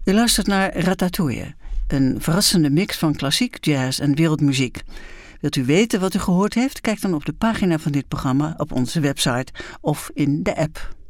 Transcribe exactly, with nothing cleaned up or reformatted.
U luistert naar Ratatouille, een verrassende mix van klassiek, jazz en wereldmuziek. Wilt u weten wat u gehoord heeft? Kijk dan op de pagina van dit programma op onze website of in de app.